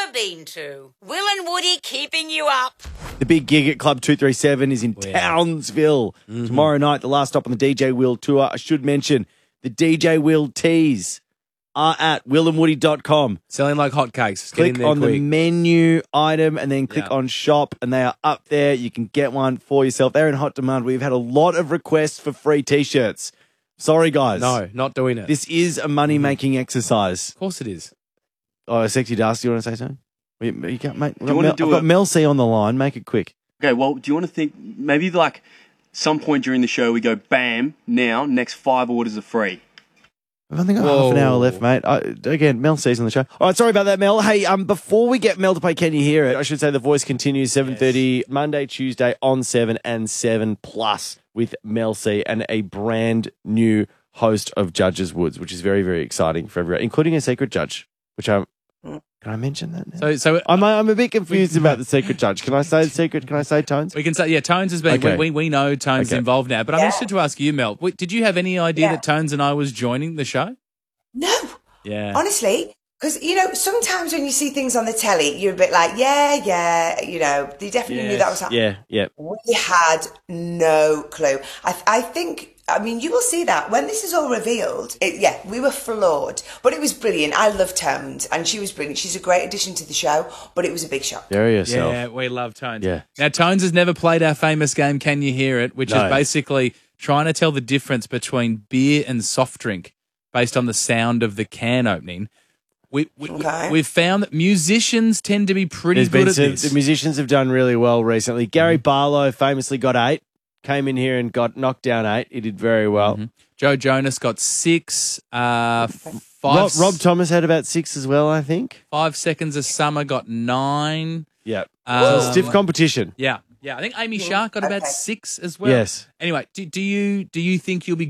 never been to. Will and Woody keeping you up. The big gig at Club 237 is in Townsville. Tomorrow night, the last stop on the DJ Wheel tour. I should mention the DJ Wheel tees are at willandwoody.com. Selling like hotcakes. Get Click in there on quick. the menu item and then click on shop, and they are up there. You can get one for yourself. They're in hot demand. We've had a lot of requests for free T-shirts. Sorry, guys. No, not doing it. This is a money-making exercise. Of course it is. Oh, Sexy Darcy, you want to say something? You can't, mate. Do you want to do I've got Mel C on the line. Make it quick. Okay, well, do you want to think maybe like some point during the show we go, bam, now, next 5 orders are free? I think I've got half an hour left, mate. Again, Mel C's on the show. All right, sorry about that, Mel. Hey, before we get Mel to play Can You Hear It, I should say The Voice continues 7:30 Monday, Tuesday on 7 and 7 Plus with Mel C and a brand new host of Judges Woods, which is very, very exciting for everyone, including a secret judge, which I'm... Can I mention that now? So I'm a bit confused about the secret judge. Can I say the secret? Can I say Tones? we can say, Tones has been, Okay. we know Tones is involved now, but I'm interested to ask you, Mel, did you have any idea that Tones and I was joining the show? No. Yeah. Honestly, because, sometimes when you see things on the telly, you're a bit like, you definitely knew that was happening. Yeah. We had no clue. I think, you will see that when this is all revealed. We were floored, but it was brilliant. I love Tones, and she was brilliant. She's a great addition to the show, but it was a big shock. Bury yourself. Yeah, we love Tones. Yeah. Now, Tones has never played our famous game, Can You Hear It, which No. is basically trying to tell the difference between beer and soft drink based on the sound of the can opening. We've found that musicians tend to be pretty good at this. The musicians have done really well recently. Gary Barlow famously got 8. Came in here and got knocked down 8. He did very well. Joe Jonas got 6. Rob Thomas had about 6 as well, I think. 5 Seconds of Summer got 9. Yeah. So stiff competition. Yeah. I think Amy Shark got about 6 as well. Yes. Anyway, do you think you'll be